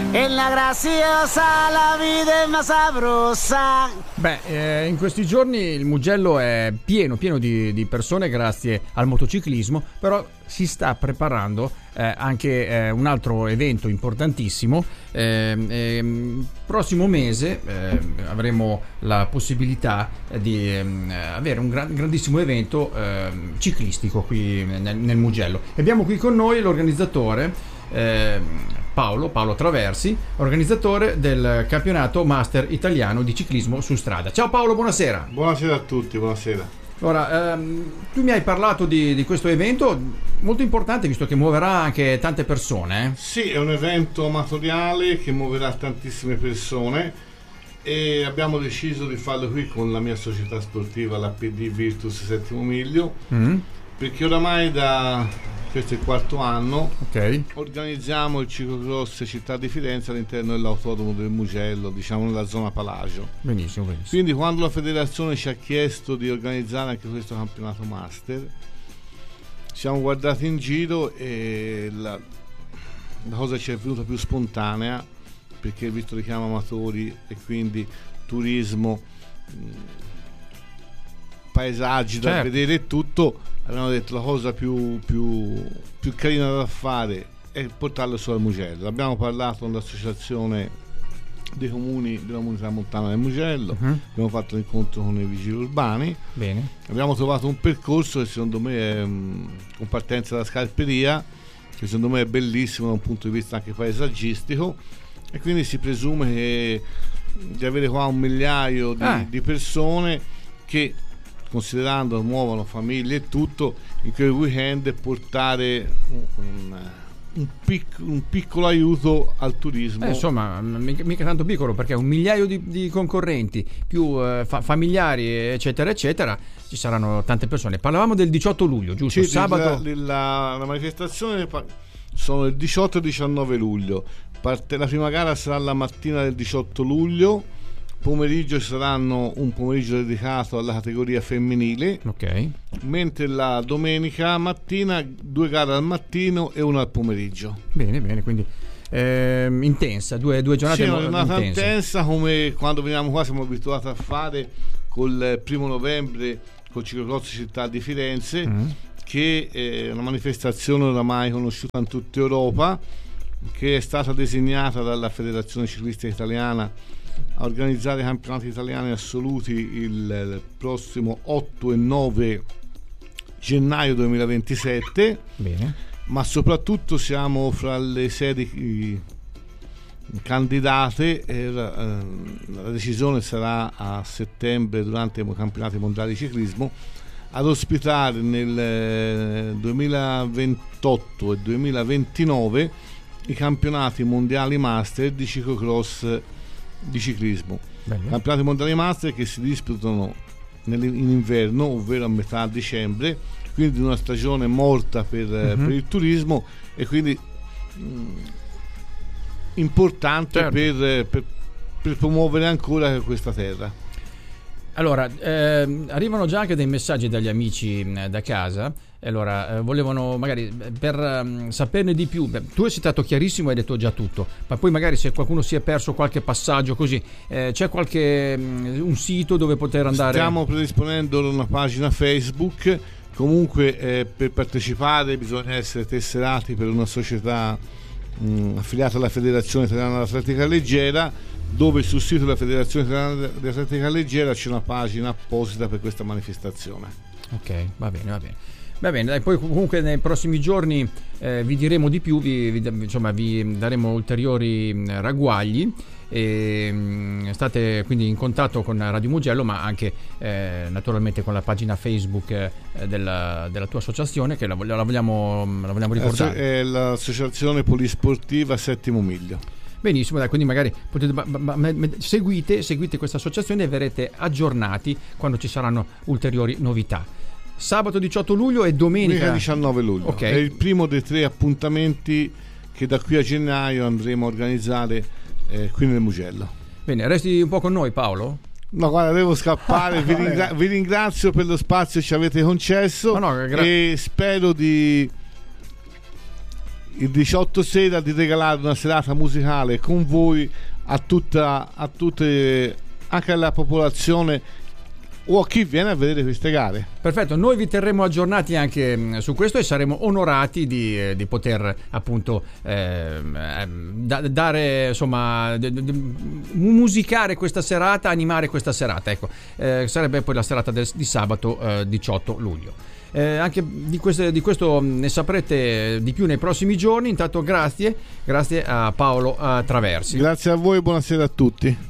En la graciosa la vida è más sabrosa. Beh, in questi giorni il Mugello è pieno di persone grazie al motociclismo, però si sta preparando anche un altro evento importantissimo. Prossimo mese avremo la possibilità di avere un grandissimo evento ciclistico qui nel Mugello. Abbiamo qui con noi l'organizzatore Paolo Traversi, organizzatore del campionato Master italiano di ciclismo su strada. Ciao Paolo, buonasera. Buonasera a tutti, buonasera. Allora, tu mi hai parlato di questo evento molto importante, visto che muoverà anche tante persone. Sì, è un evento amatoriale che muoverà tantissime persone e abbiamo deciso di farlo qui con la mia società sportiva, la PD Virtus Settimo Miglio, perché oramai questo è il quarto anno, organizziamo il ciclocross Città di Firenze all'interno dell'autodromo del Mugello, diciamo nella zona Palagio. Benissimo. Quindi quando la federazione ci ha chiesto di organizzare anche questo campionato master, ci siamo guardati in giro e la cosa ci è venuta più spontanea, perché visto che chiama amatori e quindi turismo, paesaggi da vedere e tutto, abbiamo detto la cosa più carina da fare è portarlo su al Mugello. Abbiamo parlato con l'associazione dei comuni della comunità montana del Mugello, abbiamo fatto l'incontro con i vigili urbani. Bene. Abbiamo trovato un percorso che secondo me è con partenza da Scarperia, che secondo me è bellissimo da un punto di vista anche paesaggistico, e quindi si presume di avere qua 1 migliaio di persone che, considerando muovono famiglie e tutto, in quel weekend portare un piccolo aiuto al turismo. Insomma, mica tanto piccolo, perché 1 migliaio di concorrenti più familiari eccetera eccetera, ci saranno tante persone. Parlavamo del 18 luglio, giusto? Sì, sabato. La manifestazione sono il 18 e 19 luglio. La prima gara sarà la mattina del 18 luglio, pomeriggio saranno un pomeriggio dedicato alla categoria femminile, mentre la domenica mattina 2 gare al mattino e una al pomeriggio. Bene, quindi intensa, due giornate intensa, come quando veniamo qua siamo abituati a fare col 1° novembre col ciclocross Città di Firenze, che è una manifestazione oramai conosciuta in tutta Europa, che è stata designata dalla Federazione Ciclistica Italiana a organizzare campionati italiani assoluti il prossimo 8 e 9 gennaio 2027. Bene. Ma soprattutto siamo fra le sedi candidate la decisione sarà a settembre, durante i campionati mondiali di ciclismo, ad ospitare nel 2028 e 2029 i campionati mondiali master di ciclocross di ciclismo. Campionati mondiali master che si disputano in inverno, ovvero a metà dicembre, quindi una stagione morta per il turismo, e quindi importante per promuovere ancora questa terra. Allora, arrivano già anche dei messaggi dagli amici da casa. Allora, volevano magari per saperne di più. Tu sei stato chiarissimo, hai detto già tutto, ma poi magari se qualcuno si è perso qualche passaggio così, c'è qualche un sito dove poter andare? Stiamo predisponendo una pagina Facebook. Comunque per partecipare bisogna essere tesserati per una società affiliata alla Federazione Italiana dell'Atletica Leggera, dove sul sito della Federazione Italiana dell'Atletica Leggera c'è una pagina apposita per questa manifestazione. Ok, va bene, dai, poi comunque nei prossimi giorni vi diremo di più, vi daremo ulteriori ragguagli, e state quindi in contatto con Radio Mugello, ma anche naturalmente con la pagina Facebook della tua associazione, che la vogliamo ricordare. È l'associazione polisportiva Settimo Miglio. Benissimo, dai, quindi magari potete seguite questa associazione e verrete aggiornati quando ci saranno ulteriori novità. Sabato 18 luglio e domenica 19 luglio. È il primo dei 3 appuntamenti che da qui a gennaio andremo a organizzare qui nel Mugello. Bene, resti un po' con noi, Paolo? No, guarda, devo scappare. Vi ringrazio per lo spazio che ci avete concesso, e spero di il 18 sera di regalare una serata musicale con voi a tutte, anche alla popolazione o a chi viene a vedere queste gare. Perfetto, noi vi terremo aggiornati anche su questo e saremo onorati di poter appunto dare, insomma, musicare questa serata, animare questa serata. Ecco, sarebbe poi la serata di sabato 18 luglio. Anche di questo ne saprete di più nei prossimi giorni. Intanto grazie a Paolo Traversi. Grazie a voi, buonasera a tutti.